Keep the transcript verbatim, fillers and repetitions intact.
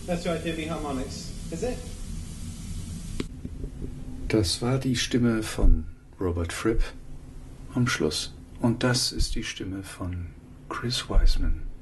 That's right, Demi Harmonics. Is it? Das war die Stimme von Robert Fripp am Schluss. Und das ist die Stimme von Chris Wiseman.